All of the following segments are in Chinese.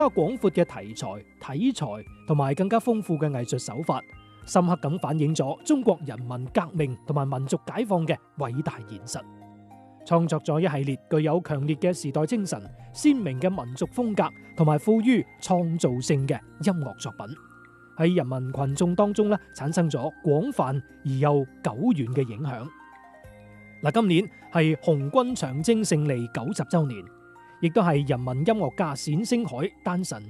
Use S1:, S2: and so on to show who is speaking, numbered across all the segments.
S1: 廣闊嘅題材、體裁同埋更加豐富嘅藝術手法，深刻咁反映咗中國人民革命同埋民族解放嘅偉大現實，創作咗一系列具有強烈嘅時代精神、鮮明嘅民族風格同埋富於創造性嘅音樂作品，喺人民群眾當中產生咗廣泛而又久遠嘅影響。今年係紅軍長征勝利90週年，亦都係人民音樂家冼星海誕辰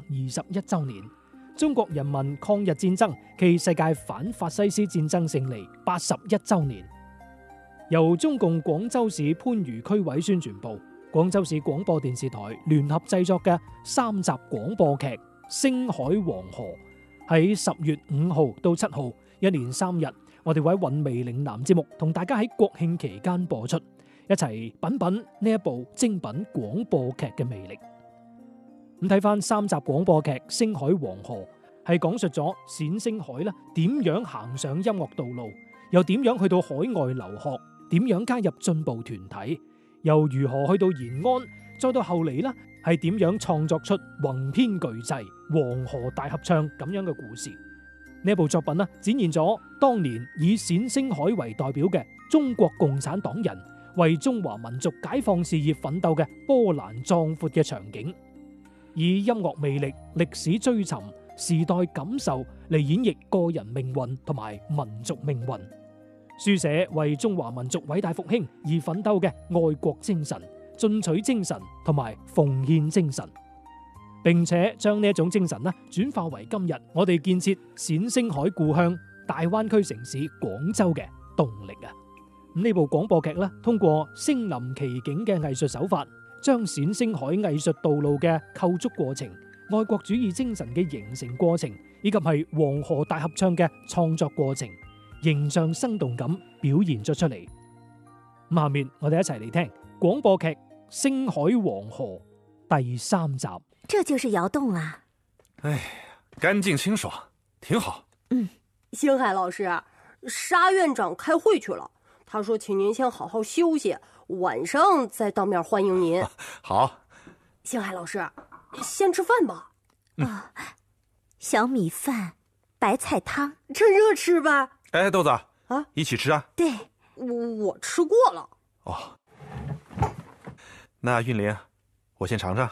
S1: 121週年，中國人民抗日戰爭暨世界反法西斯戰爭勝利81週年。由中共廣州市番禺區委宣傳部、廣州市廣播電視台聯合製作嘅3集廣播劇《星海黃河》，喺10月5號到7號，一連3日，我哋會喺韻味嶺南節目同大家喺國慶期間播出，一齊品品呢一部精品廣播劇嘅魅力。咁睇翻3集廣播劇《星海黃河》，係講述咗冼星海點樣行上音樂道路，又點樣去到海外留學，點樣加入進步團體，又如何去到延安，再到後嚟係點樣創作出宏篇巨製《黃河大合唱》咁樣嘅故事。呢部作品展現咗當年以冼星海為代表嘅中國共產黨人為中華民族解放事業奮鬥嘅波瀾壯闊嘅場景，以音樂魅力、歷史追尋、時代感受嚟演繹個人命運同埋民族命運，書寫為中華民族偉大復興而奮鬥嘅愛國精神、進取精神同埋奉獻精神，並且將呢一種精神轉化為今日我哋建設冼星海故鄉大灣區城市廣州嘅動力啊！呢部廣播劇通過身臨其境嘅藝術手法，將冼星海藝術道路嘅構築過程、愛國主義精神嘅形成過程，以及係黃河大合唱嘅創作過程，形象生動咁表現咗出嚟。咁下面我哋一齊嚟聽廣播劇《星海黃河》第3集。
S2: 這就是窑洞啊！
S3: 哎，乾淨清爽，挺好。
S4: 星海老師，沙院長開會去了，他說請您先好好休息，晚上再當面歡迎您。
S3: 好，
S4: 星海老師，先吃飯吧。
S2: 小米飯、白菜湯，
S4: 趁熱吃吧。
S3: 哎，豆子一起吃啊？
S2: 對，
S4: 我吃過了。
S3: 哦，那韻玲，我先嘗嘗。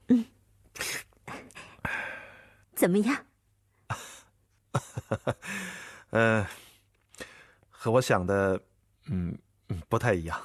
S2: 怎麼樣？
S3: 和我想的不太一樣。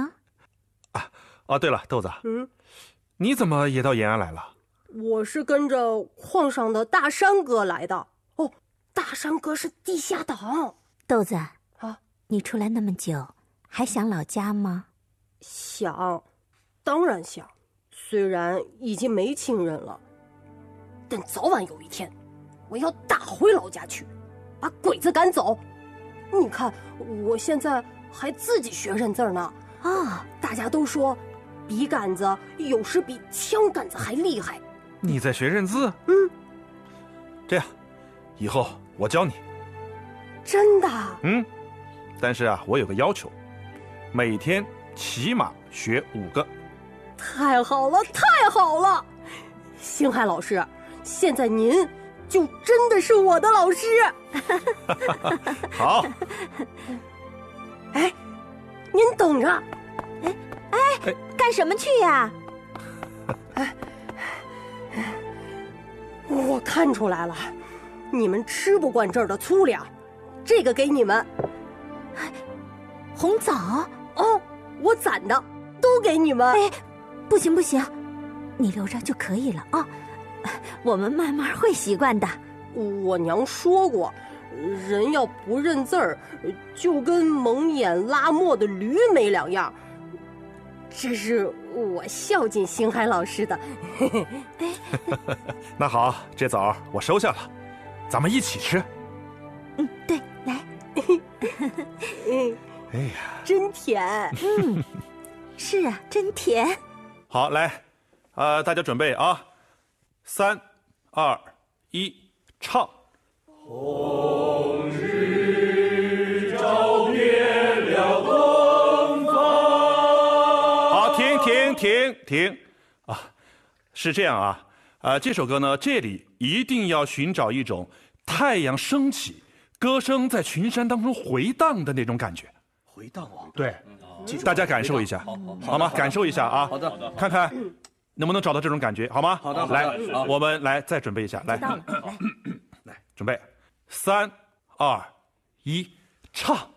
S3: 對了，豆子，你怎麼也到延安來了？
S4: 我是跟着礦上的大山哥來的。哦，大山哥是地下黨。
S2: 豆子你出來那麼久，還想老家嗎？
S4: 想，當然想，雖然已經沒親人了，但早晚有一天我要打回老家去，把鬼子趕走。你看我現在還自己學認字呢。大家都說筆桿子有時比槍桿子還厲害。
S3: 你在學認字？這樣以後我教你。
S4: 真的？
S3: 但是我有個要求，每天起碼學5個。
S4: 太好了，太好了！星海老師，現在您就真的是我的老師。
S3: 好。
S4: 哎，您等着。
S2: 幹什麼去呀？
S4: 我看出來了，你們吃不慣這兒的粗糧，這個給你們。
S2: 紅棗？
S4: 我攢的，都給你們。
S2: 不行不行，你留着就可以了啊，我們慢慢會習慣的。
S4: 我娘說過，人要不認字兒，就跟蒙眼拉磨的驢沒兩樣。這是我孝敬星海老師的。
S3: 那好，這棗我收下了，咱們一起吃。
S2: 對，來。
S3: 哎呀，
S4: 真甜。
S2: 是啊，真甜。
S3: 好，來，大家準備啊，3、2、1，唱。紅日照遍了東方。好，停啊！是這樣啊， 这首歌呢，这里一定要寻找一种太阳升起，歌声在群山当中回荡的那种感觉。
S5: 回荡啊！
S3: 对，大家感受一下，好吗？感受一下啊。
S5: 好的，
S3: 看看能不能找到这种感觉，好吗？
S5: 好的，
S3: 来，我们来再准备一下，来，
S2: 到了，来。
S3: 来，准备，3、2、1，唱。